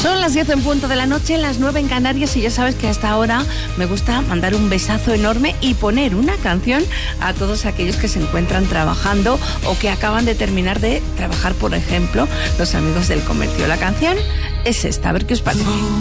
Son las 10 en punto de la noche, las 9 en Canarias, y ya sabes que a esta hora me gusta mandar un besazo enorme y poner una canción a todos aquellos que se encuentran trabajando o que acaban de terminar de trabajar, por ejemplo, los amigos del comercio. La canción es esta, a ver qué os parece.